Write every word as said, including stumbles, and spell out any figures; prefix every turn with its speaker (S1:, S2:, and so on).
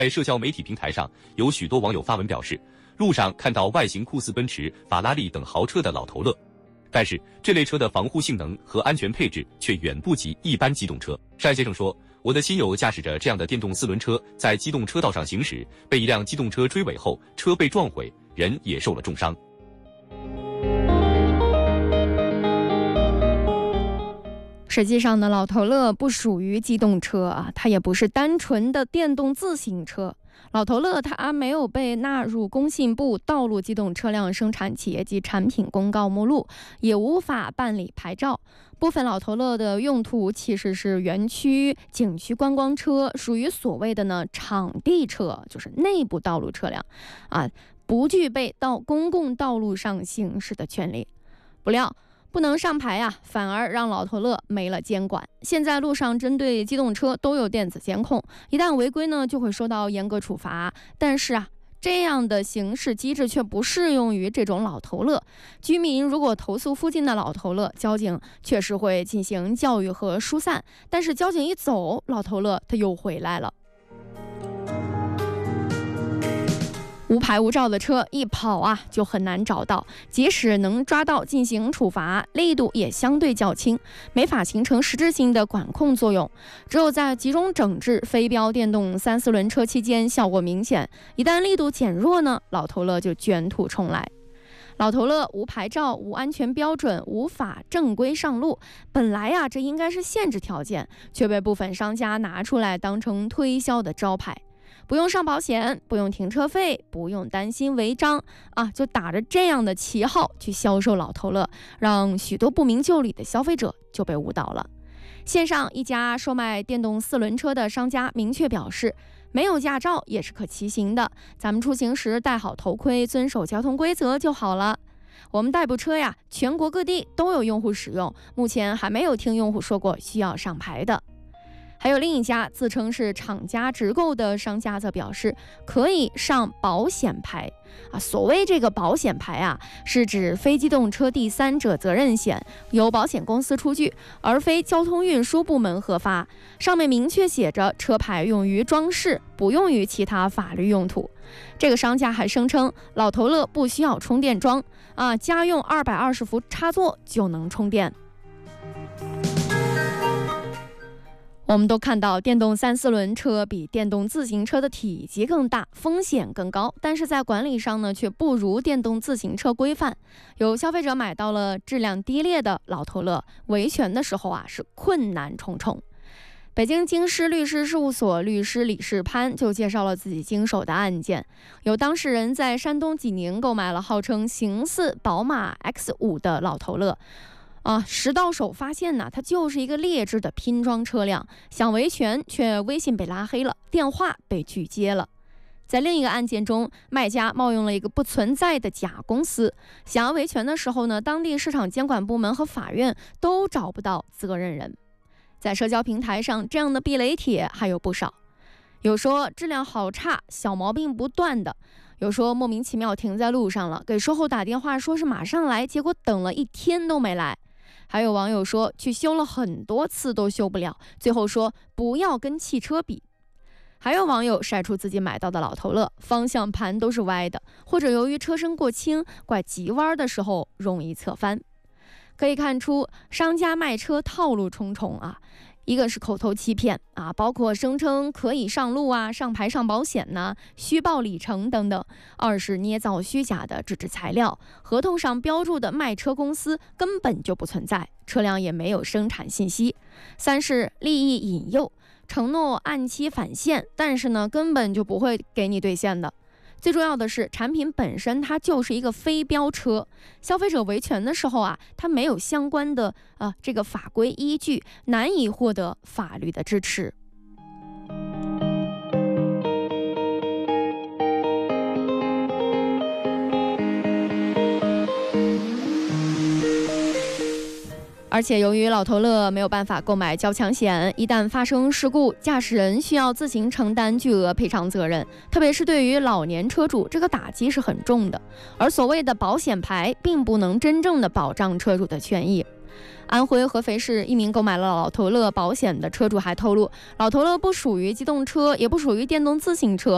S1: 在社交媒体平台上，有许多网友发文表示，路上看到外形酷似奔驰、法拉利等豪车的老头乐，但是这类车的防护性能和安全配置却远不及一般机动车。单先生说，我的亲友驾驶着这样的电动四轮车在机动车道上行驶，被一辆机动车追尾后，车被撞毁，人也受了重伤。
S2: 实际上呢，老头乐不属于机动车啊，它也不是单纯的电动自行车。老头乐它没有被纳入工信部道路机动车辆生产企业及产品公告目录，也无法办理牌照。部分老头乐的用途其实是园区、景区观光车，属于所谓的呢场地车，就是内部道路车辆啊，不具备到公共道路上行驶的权利。不料不能上牌啊，反而让老头乐没了监管。现在路上针对机动车都有电子监控，一旦违规呢，就会受到严格处罚。但是啊，这样的刑事机制却不适用于这种老头乐。居民如果投诉附近的老头乐，交警确实会进行教育和疏散，但是交警一走，老头乐他又回来了。无牌无照的车一跑啊就很难找到，即使能抓到进行处罚，力度也相对较轻，没法形成实质性的管控作用。只有在集中整治非标电动三四轮车期间效果明显，一旦力度减弱呢，老头乐就卷土重来。老头乐无牌照、无安全标准、无法正规上路，本来呀、啊、这应该是限制条件，却被部分商家拿出来当成推销的招牌。不用上保险，不用停车费，不用担心违章啊，就打着这样的旗号去销售老头乐，让许多不明就里的消费者就被误导了。线上一家售卖电动四轮车的商家明确表示，没有驾照也是可骑行的，咱们出行时戴好头盔，遵守交通规则就好了。我们代步车呀，全国各地都有用户使用，目前还没有听用户说过需要上牌的。还有另一家自称是厂家直购的商家则表示，可以上保险牌啊。所谓这个保险牌啊，是指非机动车第三者责任险，由保险公司出具，而非交通运输部门核发。上面明确写着，车牌用于装饰，不用于其他法律用途。这个商家还声称，老头乐不需要充电桩啊，家用二百二十伏插座就能充电。我们都看到电动三四轮车比电动自行车的体积更大，风险更高，但是在管理上呢，却不如电动自行车规范。有消费者买到了质量低劣的老头乐，维权的时候啊是困难重重。北京京师律师事务所律师李世潘就介绍了自己经手的案件，有当事人在山东济宁购买了号称形似宝马 X 五 的老头乐。啊，实到手发现呢，它就是一个劣质的拼装车辆，想维权却微信被拉黑了，电话被拒接了。在另一个案件中，卖家冒用了一个不存在的假公司，想要维权的时候呢，当地市场监管部门和法院都找不到责任人。在社交平台上，这样的避雷帖还有不少，有说质量好差，小毛病不断的，有说莫名其妙停在路上了，给售后打电话说是马上来，结果等了一天都没来。还有网友说去修了很多次都修不了，最后说不要跟汽车比。还有网友晒出自己买到的老头乐，方向盘都是歪的，或者由于车身过轻，拐急弯的时候容易侧翻。可以看出商家卖车套路重重啊，一个是口头欺骗啊，包括声称可以上路啊、上牌上保险呐、啊、虚报里程等等；二是捏造虚假的纸质材料，合同上标注的卖车公司根本就不存在，车辆也没有生产信息；三是利益引诱，承诺按期返现，但是呢根本就不会给你兑现的。最重要的是，产品本身它就是一个非标车，消费者维权的时候啊，它没有相关的呃这个法规依据，难以获得法律的支持。而且由于老头乐没有办法购买交强险，一旦发生事故，驾驶人需要自行承担巨额赔偿责任，特别是对于老年车主，这个打击是很重的。而所谓的保险牌并不能真正的保障车主的权益。安徽合肥市一名购买了老头乐保险的车主还透露，老头乐不属于机动车，也不属于电动自行车，